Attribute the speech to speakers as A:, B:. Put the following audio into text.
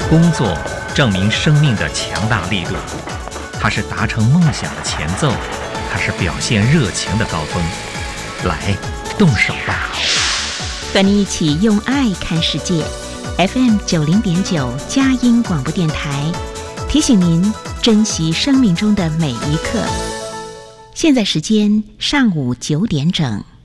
A: 工作证明生命的强大力度，它是达成梦想的前奏，它是表现热情的高峰。来，动手吧！
B: 和你一起用爱看世界。FM 90.9佳音广播电台提醒您珍惜生命中的每一刻。现在时间上午9点整。